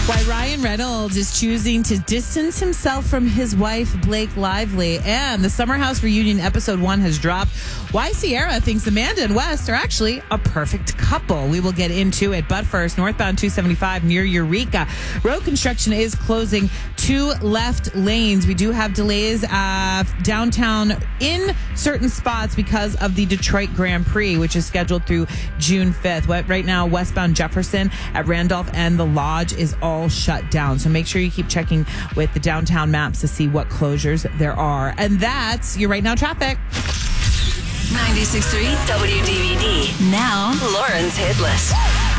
Why Ryan Reynolds is choosing to distance himself from his wife, Blake Lively. And the Summer House reunion episode 1 has dropped. Why Ciara thinks Amanda and West are actually a perfect couple. We will get into it. But first, northbound 275 near Eureka. Road construction is closing 2 left lanes. We do have delays downtown in certain spots because of the Detroit Grand Prix, which is scheduled through June 5th. Right now, westbound Jefferson at Randolph and the Lodge is all shut down. So make sure you keep checking with the downtown maps to see what closures there are. And that's your right now traffic. 96.3 WDVD. Now, Lauren's Hit List.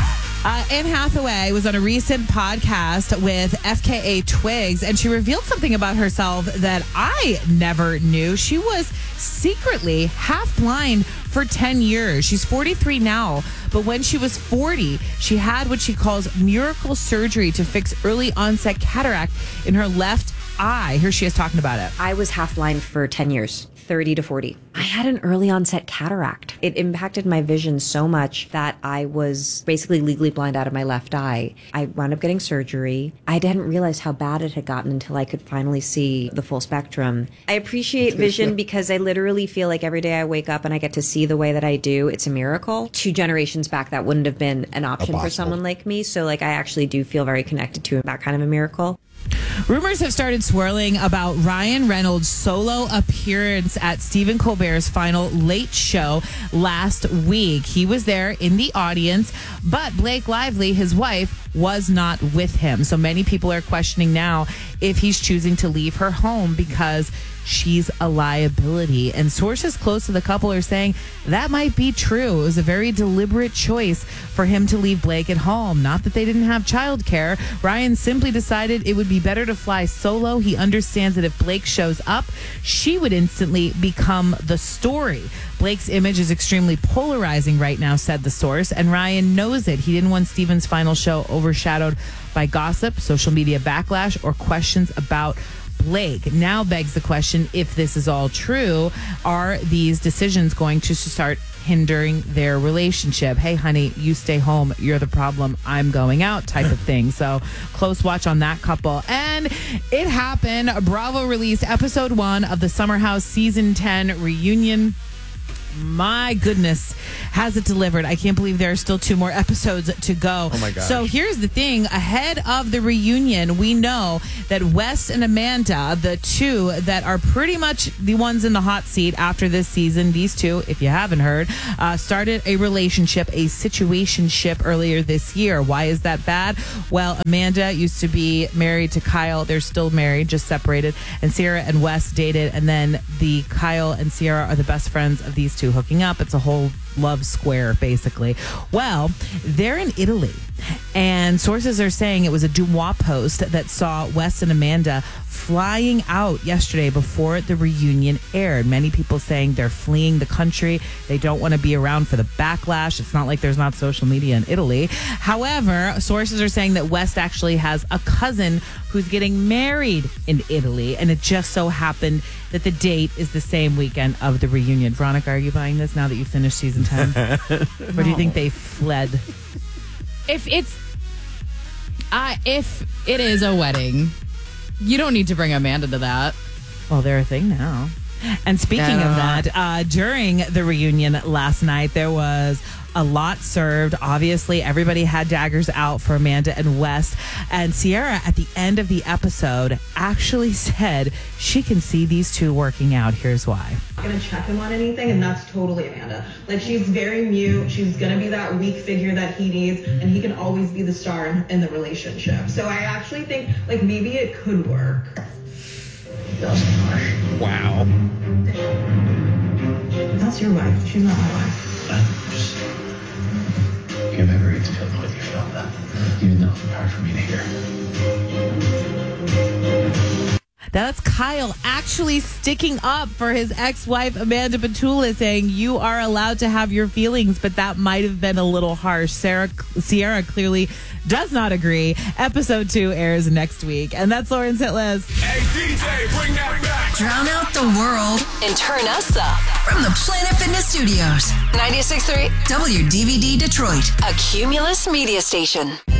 Anne Hathaway was on a recent podcast with FKA Twigs, and she revealed something about herself that I never knew. She was secretly half blind for 10 years. She's 43 now, but when she was 40, she had what she calls miracle surgery to fix early onset cataract in her left eye. Here she is talking about it. I was half blind for 10 years. 30 to 40. I had an early onset cataract. It impacted my vision so much that I was basically legally blind out of my left eye. I wound up getting surgery. I didn't realize how bad it had gotten until I could finally see the full spectrum. I appreciate vision because I literally feel like every day I wake up and I get to see the way that I do. It's a miracle. 2 generations back, that wouldn't have been an option for someone like me. So I actually do feel very connected to that kind of a miracle. Rumors have started swirling about Ryan Reynolds' solo appearance at Stephen Colbert's final Late Show last week. He was there in the audience, but Blake Lively, his wife, was not with him. So many people are questioning now if he's choosing to leave her home because she's a liability. And sources close to the couple are saying that might be true. It was a very deliberate choice for him to leave Blake at home. Not that they didn't have childcare. Ryan simply decided it would be better to fly solo. He understands that if Blake shows up, she would instantly become the story. Blake's image is extremely polarizing right now, said the source, and Ryan knows it. He didn't want Stephen's final show overshadowed by gossip, social media backlash, or questions about Blake. Now begs the question, if this is all true, are these decisions going to start hindering their relationship? Hey, honey, you stay home. You're the problem. I'm going out type of thing. So close watch on that couple. And it happened. Bravo released episode 1 of the Summer House season 10 reunion. My goodness, has it delivered. I can't believe there are still 2 more episodes to go. Oh my gosh. So here's the thing. Ahead of the reunion, we know that West and Amanda, the 2 that are pretty much the ones in the hot seat after this season, these 2, if you haven't heard, started a relationship, a situationship earlier this year. Why is that bad? Well, Amanda used to be married to Kyle. They're still married, just separated. And Ciara and West dated. And then the Kyle and Ciara are the best friends of these 2 hooking up. It's a whole love square, basically. Well, they're in Italy, and sources are saying it was a Dumois post that saw West and Amanda flying out yesterday before the reunion aired. Many people saying they're fleeing the country. They don't want to be around for the backlash. It's not like there's not social media in Italy. However, sources are saying that West actually has a cousin who's getting married in Italy, and it just so happened that the date is the same weekend of the reunion. Veronica, are you buying this now that you've finished season 10? Or do you think they fled? If it is a wedding, you don't need to bring Amanda to that. Well, they're a thing now. And speaking of that, during the reunion last night, there was a lot served. Obviously, everybody had daggers out for Amanda and West. And Ciara, at the end of the episode, actually said she can see these 2 working out. Here's why. I'm going to check him on anything, and that's totally Amanda. Like, she's very mute. She's going to be that weak figure that he needs, and he can always be the star in the relationship. So I actually think, like, maybe it could work. Wow. That's your wife. She's not my wife. You have every right to feel the way you feel that. Even though it's hard for me to hear. That's Kyle actually sticking up for his ex-wife, Amanda Batula, saying you are allowed to have your feelings, but that might have been a little harsh. Ciara clearly does not agree. Episode 2 airs next week. And that's Lauren's Hit List. Hey, DJ, bring that back. Drown out the world and turn us up. From the Planet Fitness Studios. 96.3 WDVD Detroit. A Cumulus media station.